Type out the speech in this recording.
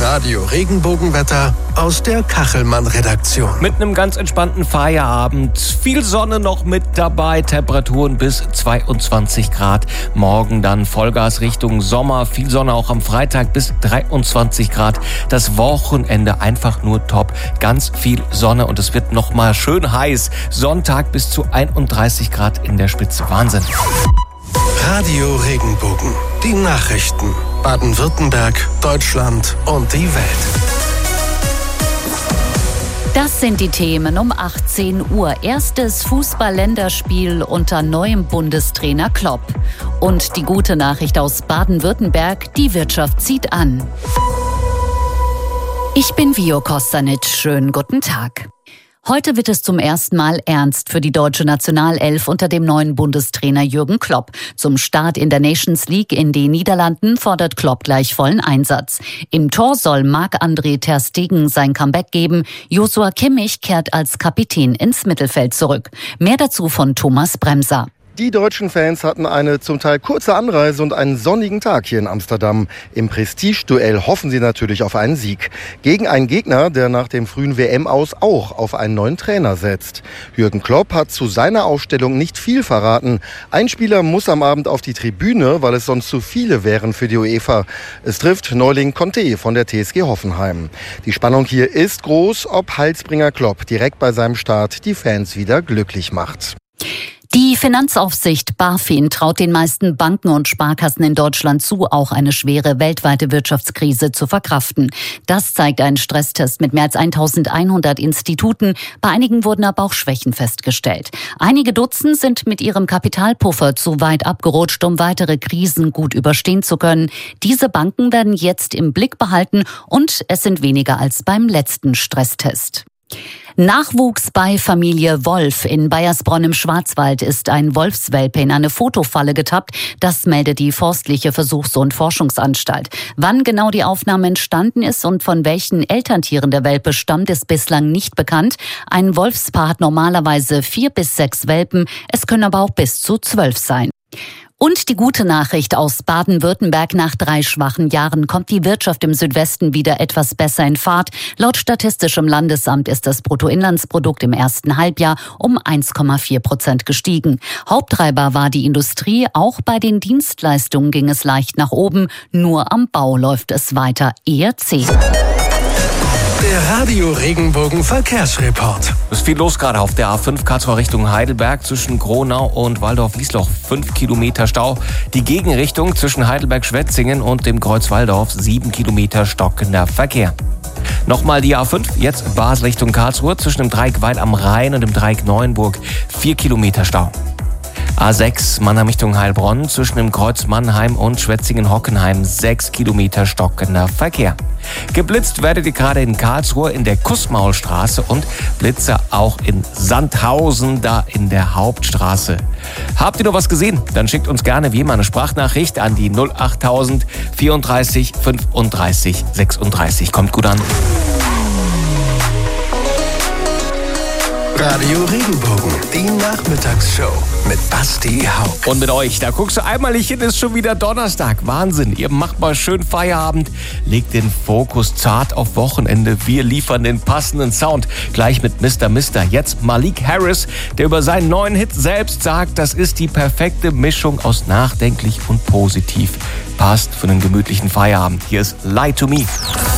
Radio Regenbogenwetter aus der Kachelmann-Redaktion. Mit einem ganz entspannten Feierabend. Viel Sonne noch mit dabei. Temperaturen bis 22 Grad. Morgen dann Vollgas Richtung Sommer. Viel Sonne auch am Freitag bis 23 Grad. Das Wochenende einfach nur top. Ganz viel Sonne und es wird nochmal schön heiß. Sonntag bis zu 31 Grad in der Spitze. Wahnsinn. Radio Regenbogen. Die Nachrichten. Baden-Württemberg, Deutschland und die Welt. Das sind die Themen um 18 Uhr. Erstes Fußball-Länderspiel unter neuem Bundestrainer Klopp. Und die gute Nachricht aus Baden-Württemberg, die Wirtschaft zieht an. Ich bin Vio Kostanic. Schönen guten Tag. Heute wird es zum ersten Mal ernst für die deutsche Nationalelf unter dem neuen Bundestrainer Jürgen Klopp. Zum Start in der Nations League in den Niederlanden fordert Klopp gleich vollen Einsatz. Im Tor soll Marc-André ter Stegen sein Comeback geben. Joshua Kimmich kehrt als Kapitän ins Mittelfeld zurück. Mehr dazu von Thomas Bremser. Die deutschen Fans hatten eine zum Teil kurze Anreise und einen sonnigen Tag hier in Amsterdam. Im Prestigeduell hoffen sie natürlich auf einen Sieg. Gegen einen Gegner, der nach dem frühen WM-Aus auch auf einen neuen Trainer setzt. Jürgen Klopp hat zu seiner Aufstellung nicht viel verraten. Ein Spieler muss am Abend auf die Tribüne, weil es sonst zu viele wären für die UEFA. Es trifft Neuling Conte von der TSG Hoffenheim. Die Spannung hier ist groß, ob Heilsbringer Klopp direkt bei seinem Start die Fans wieder glücklich macht. Die Finanzaufsicht BaFin traut den meisten Banken und Sparkassen in Deutschland zu, auch eine schwere weltweite Wirtschaftskrise zu verkraften. Das zeigt ein Stresstest mit mehr als 1100 Instituten. Bei einigen wurden aber auch Schwächen festgestellt. Einige Dutzend sind mit ihrem Kapitalpuffer zu weit abgerutscht, um weitere Krisen gut überstehen zu können. Diese Banken werden jetzt im Blick behalten und es sind weniger als beim letzten Stresstest. Nachwuchs bei Familie Wolf. In Baiersbronn im Schwarzwald ist ein Wolfswelpe in eine Fotofalle getappt. Das meldet die Forstliche Versuchs- und Forschungsanstalt. Wann genau die Aufnahme entstanden ist und von welchen Elterntieren der Welpe stammt, ist bislang nicht bekannt. Ein Wolfspaar hat normalerweise 4 bis 6 Welpen. Es können aber auch bis zu 12 sein. Und die gute Nachricht aus Baden-Württemberg: Nach 3 schwachen Jahren kommt die Wirtschaft im Südwesten wieder etwas besser in Fahrt. Laut Statistischem Landesamt ist das Bruttoinlandsprodukt im ersten Halbjahr um 1,4% gestiegen. Haupttreiber war die Industrie. Auch bei den Dienstleistungen ging es leicht nach oben. Nur am Bau läuft es weiter eher zäh. Der Radio Regenbogen Verkehrsreport. Es ist viel los gerade auf der A5 Karlsruhe Richtung Heidelberg zwischen Gronau und Waldorf-Wiesloch. 5 Kilometer Stau. Die Gegenrichtung zwischen Heidelberg-Schwetzingen und dem Kreuz Walldorf. 7 Kilometer stockender Verkehr. Nochmal die A5, jetzt Basel Richtung Karlsruhe zwischen dem Dreieck Weil am Rhein und dem Dreieck Neuenburg. 4 Kilometer Stau. A6 Mannheim Richtung Heilbronn zwischen dem Kreuz Mannheim und Schwetzingen-Hockenheim. 6 Kilometer stockender Verkehr. Geblitzt werdet ihr gerade in Karlsruhe in der Kussmaulstraße und Blitze auch in Sandhausen, da in der Hauptstraße. Habt ihr noch was gesehen? Dann schickt uns gerne wie immer eine Sprachnachricht an die 08000 34 35 36. Kommt gut an. Radio Regenbogen, die Nachmittagsshow mit Basti Hauck. Und mit euch, da guckst du einmal nicht hin, ist schon wieder Donnerstag. Wahnsinn, ihr macht mal schön Feierabend, legt den Fokus zart auf Wochenende. Wir liefern den passenden Sound. Gleich mit Mr. Mister. Jetzt Malik Harris, der über seinen neuen Hit selbst sagt, das ist die perfekte Mischung aus nachdenklich und positiv. Passt für einen gemütlichen Feierabend. Hier ist Lie to Me.